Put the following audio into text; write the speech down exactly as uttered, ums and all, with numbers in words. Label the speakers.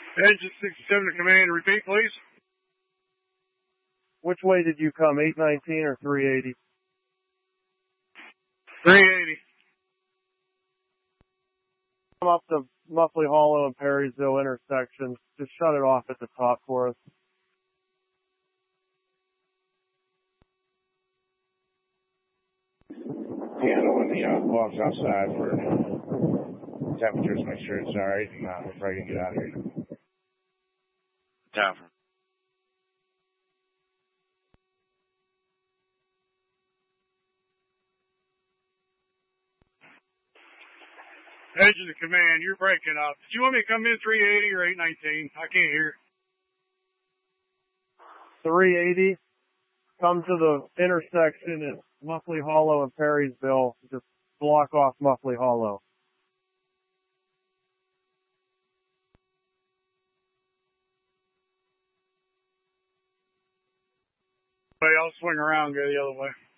Speaker 1: Engine sixty-seven to command, repeat please.
Speaker 2: Which way did you come, eight nineteen or three eighty?
Speaker 1: three eighty.
Speaker 2: Come up to Muffley Hollow and Perrysville intersection. Just shut it off at the top for us.
Speaker 3: Yeah, I don't want the uh, walks outside for temperatures, make sure it's alright, and uh, before I can get out of here.
Speaker 4: Down.
Speaker 1: Engine to command, you're breaking up. Do you want me to come in three eighty or eight nineteen? I can't hear.
Speaker 2: three eighty. Come to the intersection at Muffley Hollow and Perrysville. Just block off Muffley Hollow.
Speaker 1: I'll swing around and go the other way.